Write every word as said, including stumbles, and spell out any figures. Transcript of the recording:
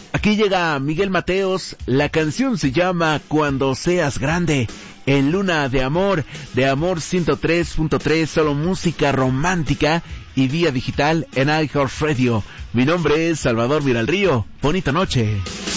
Aquí llega Miguel Mateos, la canción se llama Cuando Seas Grande, en Luna de Amor, de Amor ciento tres punto tres, solo música romántica y vía digital en iHeartRadio. Mi nombre es Salvador Viralrío, bonita noche.